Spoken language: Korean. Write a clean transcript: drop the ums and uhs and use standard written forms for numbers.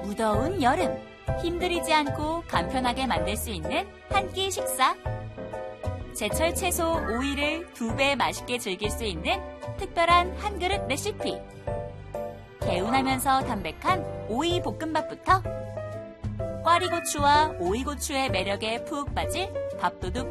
무더운 여름, 힘들이지 않고 간편하게 만들 수 있는 한 끼 식사. 제철 채소 오이를 2배 맛있게 즐길 수 있는 특별한 한 그릇 레시피. 개운하면서 담백한 오이 볶음밥부터 꽈리고추와 오이고추의 매력에 푹 빠질 밥도둑